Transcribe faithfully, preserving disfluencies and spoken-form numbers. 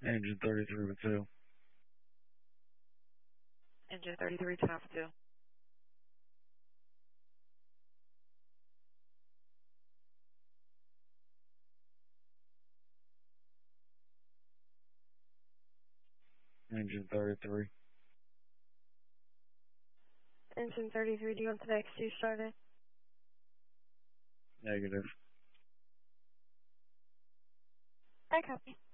Engine thirty-three with two. Engine thirty-three, ten off two. Engine thirty-three. Engine thirty-three, do you want the next two started? Negative. I copy.